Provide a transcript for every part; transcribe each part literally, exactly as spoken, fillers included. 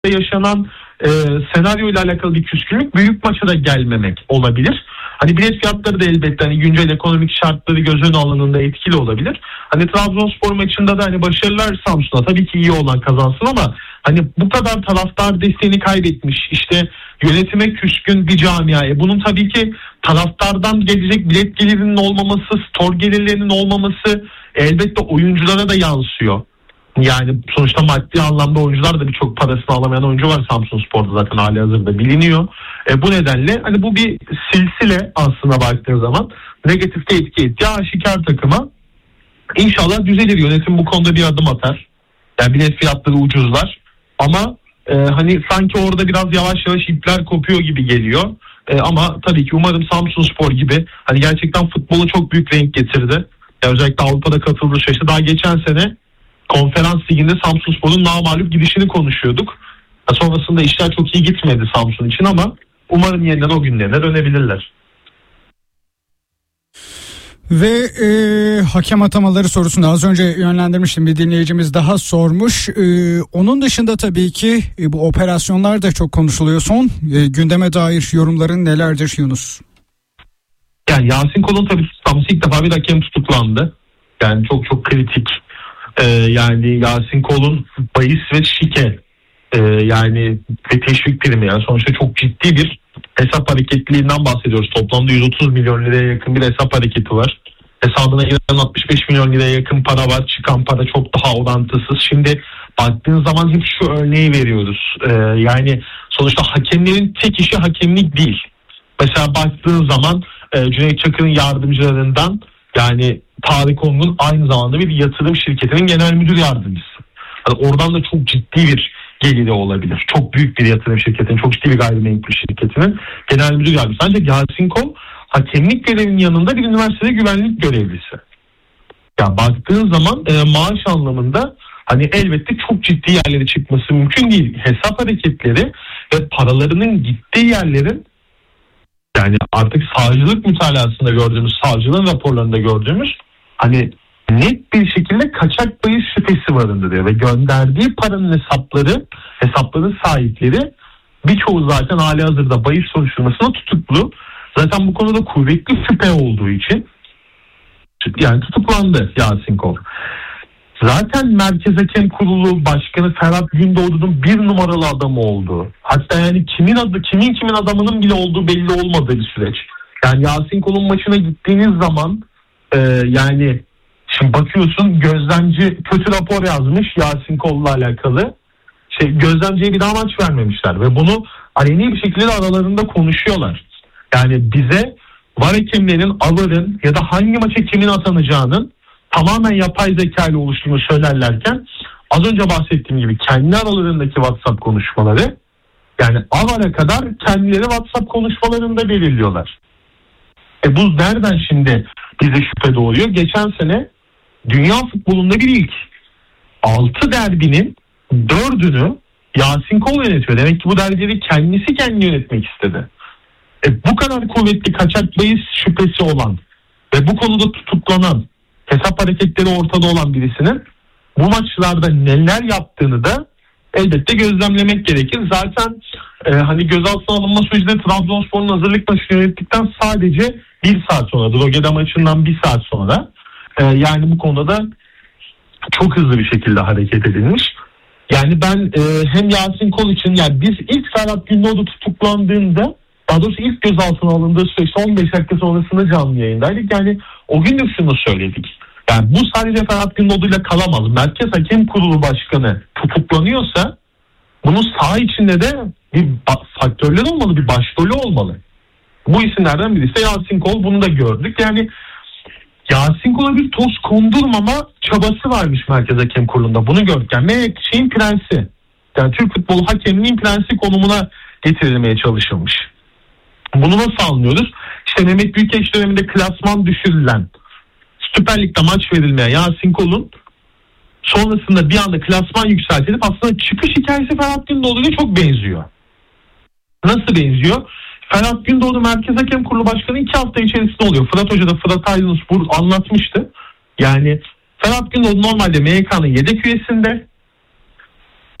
yaşanan e, senaryo ile alakalı bir küskünlük büyük maça da gelmemek olabilir. Hani bilet fiyatları da elbette hani güncel ekonomik şartları göz önüne alındığında etkili olabilir. Hani Trabzonspor maçında da hani başarılar Samsun'a tabii ki iyi olan kazansın ama hani bu kadar taraftar desteğini kaybetmiş, işte yönetime küskün bir camia. E bunun tabii ki taraftardan gelecek bilet gelirinin olmaması, store gelirlerinin olmaması elbette oyunculara da yansıyor. Yani sonuçta maddi anlamda oyuncular da birçok parasını alamayan oyuncu var Samsunspor'da zaten halihazırda biliniyor. E bu nedenle hani bu bir silsile aslında baktığın zaman negatifte etki ettiği aşikar takıma. İnşallah düzelir, yönetim bu konuda bir adım atar. Yani bilet fiyatları ucuzlar ama e, hani sanki orada biraz yavaş yavaş ipler kopuyor gibi geliyor. E, ama tabii ki umarım Samsunspor gibi hani gerçekten futbolu çok büyük renk getirdi. Yani özellikle Avrupa'da katıldığı süreçte daha geçen sene Konferans Ligi'nde Samsunspor'un namağlup gidişini konuşuyorduk. Sonrasında işler çok iyi gitmedi Samsun için ama umarım yeniden o günlerine dönebilirler. Ve e, hakem atamaları sorusunu az önce yönlendirmiştim, bir dinleyicimiz daha sormuş. E, onun dışında tabii ki e, bu operasyonlar da çok konuşuluyor. Son e, gündeme dair yorumların nelerdir Yunus? Yani Yasin Kol'un tabii tutuklanması, ilk defa bir hakem tutuklandı. Yani çok çok kritik. Ee, yani Yasin Kol'un bahis ve şike e, yani ve teşvik primi, yani sonuçta çok ciddi bir hesap hareketliliğinden bahsediyoruz. Toplamda yüz otuz milyon liraya yakın bir hesap hareketi var. Hesabına giren altmış beş milyon liraya yakın para var. Çıkan para çok daha orantısız. Şimdi baktığın zaman hep şu örneği veriyoruz. Ee, yani sonuçta hakemlerin tek işi hakemlik değil. Mesela baktığın zaman e, Cüneyt Çakır'ın yardımcılarından yani Tarık Ongun aynı zamanda bir yatırım şirketinin genel müdür yardımcısı. Yani oradan da çok ciddi bir geliri olabilir. Çok büyük bir yatırım şirketinin, çok ciddi bir gayrimenkul şirketinin genel müdür yardımcısı. Ancak Yasin Kol hakemlik görevinin yanında bir üniversitede güvenlik görevlisi. Ya baktığın zaman e, maaş anlamında hani elbette çok ciddi yerlere çıkması mümkün değil. Hesap hareketleri ve paralarının gittiği yerlerin, yani artık savcılık mütalasında gördüğümüz, savcılığın raporlarında gördüğümüz hani net bir şekilde kaçak bahis şüphesi barındırıyor ve gönderdiği paranın hesapları, hesapların sahipleri birçoğu zaten halihazırda bahis soruşturmasına tutuklu. Zaten bu konuda kuvvetli şüphe olduğu için yani tutuklandı Yasin Kol. Zaten Merkez Hakem Kurulu Başkanı Ferhat Gündoğdu'nun bir numaralı adamı olduğu, hatta yani kimin adı, kimin kimin adamının bile olduğu belli olmadığı bir süreç. Yani Yasin Kol'un maçına gittiğiniz zaman e, yani şimdi bakıyorsun gözlemci kötü rapor yazmış Yasin Kol'la alakalı. Şey, gözlemciye bir daha maç vermemişler ve bunu aleni bir şekilde aralarında konuşuyorlar. Yani bize var hakemlerin, avarın ya da hangi maça kimin atanacağının tamamen yapay zeka ile oluştuğunu söylerlerken az önce bahsettiğim gibi kendi aralarındaki WhatsApp konuşmaları, yani avara kadar kendileri WhatsApp konuşmalarında belirliyorlar. E bu nereden şimdi bize şüphe doğuyor? Geçen sene dünya futbolunda bir ilk. altı derbinin dördünü Yasin Kol yönetiyor. Demek ki bu derbileri kendisi kendi yönetmek istedi. E bu kadar kuvvetli kaçak bahis şüphesi olan ve bu konuda tutuklanan, hesap hareketleri ortada olan birisinin bu maçlarda neler yaptığını da elbette gözlemlemek gerekir. Zaten e, hani gözaltına alınma sürecinde Trabzonspor'un hazırlık maçını yönettikten sadece bir saat sonra, Drogheda maçından bir saat sonra e, yani bu konuda da çok hızlı bir şekilde hareket edilmiş. Yani ben e, hem Yasin Kol için, yani biz ilk Ferhat Gündoğdu tutuklandığında, daha doğrusu ilk gözaltına alındığı süreçte on beş dakika sonrasında canlı yayındaydık. Yani o gün de şunu söyledik. Yani bu sadece Ferhat Gündoğdu'yla kalamaz. Merkez Hakem Kurulu Başkanı tutuklanıyorsa bunun saha içinde de bir faktörler olmalı, bir başrolü olmalı. Bu isimlerden birisi Yasin Kol, bunu da gördük. Yani Yasin Kol'a bir toz kondurmama çabası varmış Merkez Hakem Kurulu'nda. Bunu gördük. Yani şeyin prensi, yani Türk futbolu hakemliğin prensi konumuna getirilmeye çalışılmış. Bunu nasıl anlıyoruz? İşte Mehmet Büyükeş döneminde klasman düşürülen, Süper Lig'de maç verilmeyen Yasin Kol'un sonrasında bir anda klasman yükseltilip aslında çıkış hikayesi Ferhat Gündoğdu'ya çok benziyor. Nasıl benziyor? Ferhat Gündoğdu Merkez Hakem Kurulu Başkanı iki hafta içerisinde oluyor. Fırat Hoca da, Fırat Aydınusbur anlatmıştı. Yani Ferhat Gündoğdu normalde M Y K'nın yedek üyesinde.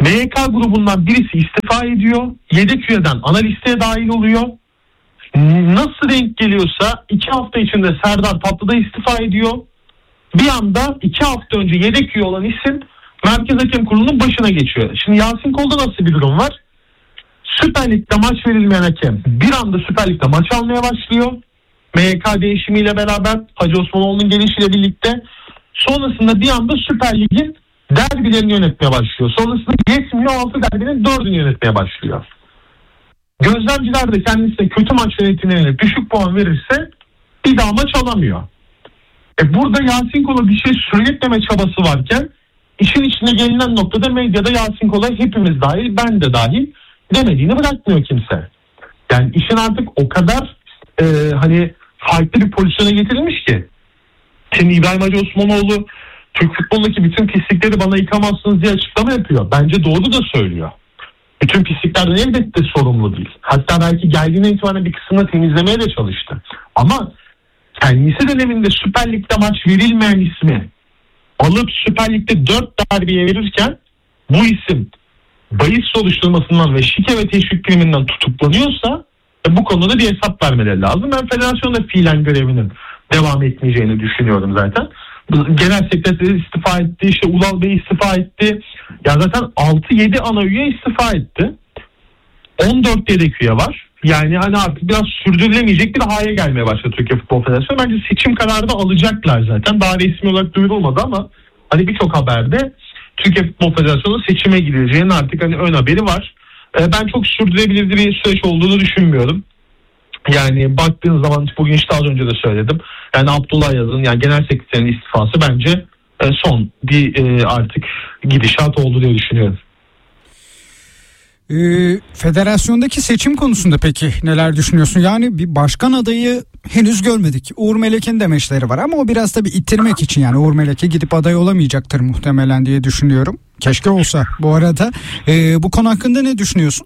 M Y K grubundan birisi istifa ediyor. Yedek üyeden ana listeye dahil oluyor. Nasıl denk geliyorsa iki hafta içinde Serdar Tatlıda istifa ediyor. Bir anda iki hafta önce yedek üye olan isim Merkez Hakem Kurulu'nun başına geçiyor. Şimdi Yasin Kol'da nasıl bir durum var? Süper Lig'de maç verilmeyen hakem bir anda Süper Lig'de maç almaya başlıyor. M Y K değişimiyle beraber, Hacı Osmanoğlu'nun gelişiyle birlikte. Sonrasında bir anda Süper Lig'in derbilerini yönetmeye başlıyor. Sonrasında yetmiyor, altı derbinin dördünü yönetmeye başlıyor. Gözlemciler de kendisine kötü maç yönetimine düşük puan verirse bir daha maç alamıyor. E burada Yasin Kol'a bir şey söyletmeme çabası varken işin içine gelinen noktada medyada Yasin Kol'a hepimiz dahil, ben de dahil demediğini bırakmıyor kimse. Yani işin artık o kadar e, hani farklı bir pozisyona getirilmiş ki. Şimdi İbrahim Hacı Osmanoğlu Türk futbolundaki bütün pislikleri bana yıkamazsınız diye açıklama yapıyor. Bence doğru da söylüyor. Bütün pisliklerden elbette sorumlu değil. Hatta belki geldiğine itibaren bir kısmını temizlemeye de çalıştı. Ama kendisi döneminde Süper Lig'de maç verilmeyen ismi alıp Süper Lig'de dört derbiye verirken bu isim bahis oluşturmasından ve şike ve teşvik priminden tutuklanıyorsa e, bu konuda bir hesap vermeleri lazım. Ben federasyonda fiilen görevinin devam etmeyeceğini düşünüyorum zaten. Genel sekreteri istifa etti, işte Ulal Bey istifa etti. Ya zaten altı yedi ana üye istifa etti. on dört yedek üye var. Yani hani artık biraz sürdürülemeyecek bir hale gelmeye başladı Türkiye Futbol Federasyonu. Bence seçim kararı da alacaklar zaten. Daha resmi olarak duyurulmadı ama hani birçok haberde Türkiye Futbol Federasyonu seçime gideceğinin artık hani ön haberi var. Ben çok sürdürülebilir bir süreç olduğunu düşünmüyorum. Yani baktığın zaman bugün işte az önce de söyledim. Yani Abdullah Yaz'ın yani genel sekreterin istifası bence son bir artık gidişat oldu diye düşünüyorum. Ee, federasyondaki seçim konusunda peki neler düşünüyorsun? Yani bir başkan adayı henüz görmedik. Uğur Melek'in demeçleri var ama o biraz tabii ittirmek için, yani Uğur Melek'e gidip aday olamayacaktır muhtemelen diye düşünüyorum. Keşke olsa bu arada. Ee, bu konu hakkında ne düşünüyorsun?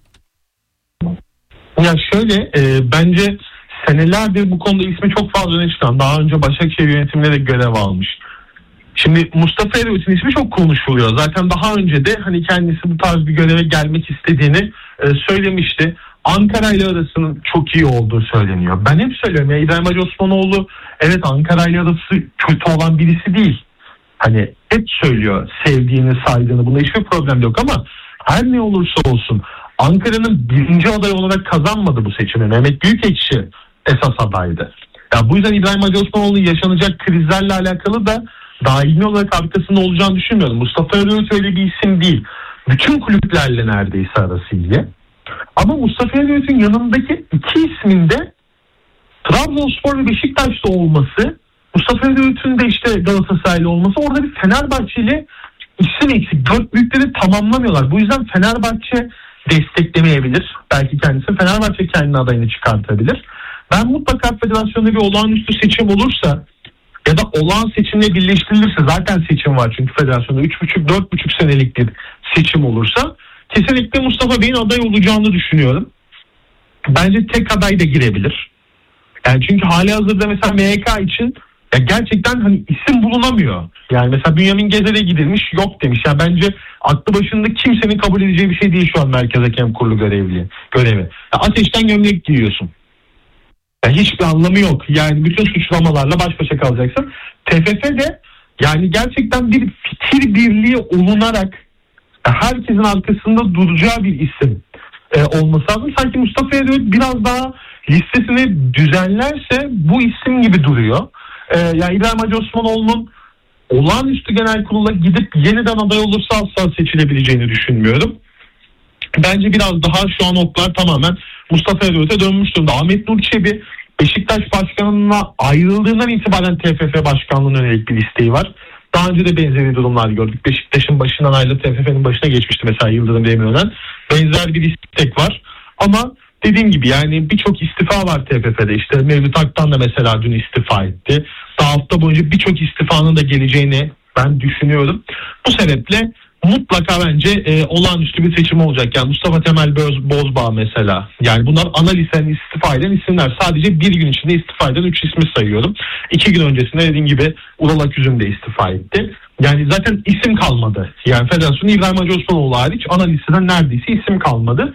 Ya şöyle e, bence senelerdir bu konuda ismi çok fazla öne çıkan, daha önce Başakşehir yönetiminde de görev almış. Şimdi Mustafa Eroğlu'nun ismi çok konuşuluyor. Zaten daha önce de hani kendisi bu tarz bir göreve gelmek istediğini e, söylemişti. Ankara ile arasının çok iyi olduğu söyleniyor. Ben hep söylüyorum ya, İbrahim Hacı Osmanoğlu evet Ankara ile arası kötü olan birisi değil. Hani hep söylüyor sevdiğini, saydığını, bunda hiçbir problem yok ama her ne olursa olsun Ankara'nın birinci aday olarak kazanmadı bu seçimi. Mehmet Büyükekşi esas adaydı. Ya bu yüzden İbrahim Hacı Osmanoğlu'nun yaşanacak krizlerle alakalı da daimi olarak arkasında olacağını düşünmüyorum. Mustafa Eroğlu öyle bir isim değil. Bütün kulüplerle neredeyse arası iyi. Ama Mustafa Eroğlu'nun yanındaki iki ismin de Trabzonspor ve Beşiktaş'ta olması, Mustafa Eroğlu'nun da işte Galatasaraylı olması, orada bir Fenerbahçeli isim eksik. Dört büyükleri tamamlamıyorlar. Bu yüzden Fenerbahçe desteklemeyebilir. Belki kendisi Fenerbahçe kendi adayını çıkartabilir. Ben mutlaka federasyonda bir olağanüstü seçim olursa ya da olağan seçimle birleştirilirse, zaten seçim var çünkü federasyonda üç buçuk dört buçuk senelik bir seçim olursa kesinlikle Mustafa Bey'in aday olacağını düşünüyorum. Bence tek aday da girebilir. Yani çünkü hali hazırda mesela M Y K için ya gerçekten hani isim bulunamıyor. Yani mesela Bünyamin Gezer'e gidilmiş, yok demiş. Yani bence aklı başında kimsenin kabul edeceği bir şey değil şu an Merkez Hakem Kurulu görevli, görevi. Ya ateşten gömlek giyiyorsun. Ya hiçbir anlamı yok. Yani bütün suçlamalarla baş başa kalacaksın. T F F de yani gerçekten bir fikir birliği olunarak herkesin arkasında duracağı bir isim e, olması lazım. Sanki Mustafa Eroğlu biraz daha listesini düzenlerse bu isim gibi duruyor. E, yani İbrahim Hacı Osmanoğlu'nun olağanüstü genel kurula gidip yeniden aday olursa asla seçilebileceğini düşünmüyorum. Bence biraz daha şu an oklar tamamen Mustafa Eroğlu'ya dönmüş durumda. Ahmet Nur Çebi Beşiktaş başkanlığına ayrıldığından itibaren T F F başkanlığına yönelik bir isteği var. Daha önce de benzeri durumlar gördük. Beşiktaş'ın başından ayrılıp T F F'nin başına geçmişti mesela Yıldırım Demirören. Benzer bir istek var. Ama dediğim gibi yani birçok istifa var T F F'de. İşte Mevlüt Aktan da mesela dün istifa etti. Daha hafta boyunca birçok istifanın da geleceğini ben düşünüyorum. Bu sebeple mutlaka bence e, olağanüstü bir seçim olacak. Yani Mustafa Temel Boz, Bozbağ mesela. Yani bunlar ana listen istifa eden isimler. Sadece bir gün içinde istifa eden üç ismi sayıyorum. İki gün öncesinde dediğim gibi Ural Aküzüm de istifa etti. Yani zaten isim kalmadı. Yani federasyonun İbrahim Hacı Osmanoğlu hariç ana listeden neredeyse isim kalmadı.